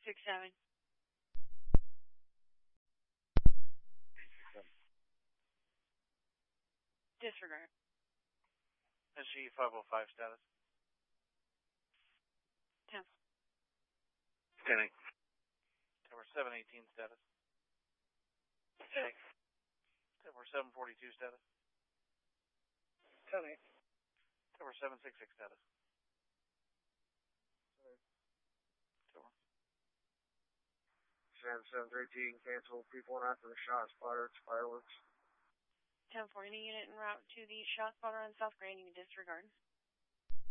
667. Disregard. SG 505 status. 10. 10-8. Tower 718 status. 6. Tower 742 status. 10-8. Tower 766 status. Tower. Sam 713, cancel. People after the shot spotter. It's fireworks. 10-4. Any unit en route to the shot spotter on South Grand, you can disregard.